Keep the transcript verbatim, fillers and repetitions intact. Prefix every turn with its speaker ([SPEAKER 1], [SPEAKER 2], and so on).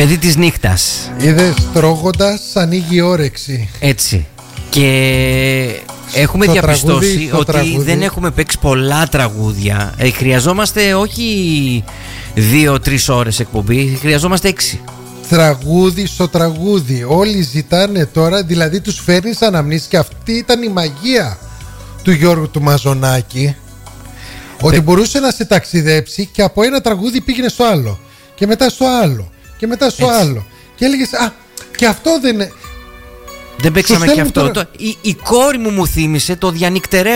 [SPEAKER 1] Παιδί της νύχτας.
[SPEAKER 2] Είδες, τρώγοντας ανοίγει η όρεξη.
[SPEAKER 1] Έτσι. Και έχουμε
[SPEAKER 2] στο
[SPEAKER 1] διαπιστώσει
[SPEAKER 2] τραγούδι, στο
[SPEAKER 1] ότι
[SPEAKER 2] τραγούδι.
[SPEAKER 1] δεν έχουμε παίξει πολλά τραγούδια. ε, Χρειαζόμαστε όχι δύο-τρεις ώρες εκπομπή, χρειαζόμαστε έξι.
[SPEAKER 2] Τραγούδι στο τραγούδι. Όλοι ζητάνε τώρα, δηλαδή τους φέρνεις αναμνήσεις. Και αυτή ήταν η μαγεία του Γιώργου του Μαζονάκη. Ότι
[SPEAKER 1] Παι...
[SPEAKER 2] μπορούσε να σε ταξιδέψει και από ένα τραγούδι πήγαινε στο άλλο. Και μετά στο άλλο. Και μετά στο
[SPEAKER 1] Έτσι.
[SPEAKER 2] άλλο. Και έλεγες, α, και αυτό δεν είναι.
[SPEAKER 1] Δεν παίξαμε και αυτό.
[SPEAKER 2] Τώρα...
[SPEAKER 1] Το... Η, η κόρη μου μου θύμισε το διανυκτερεύω.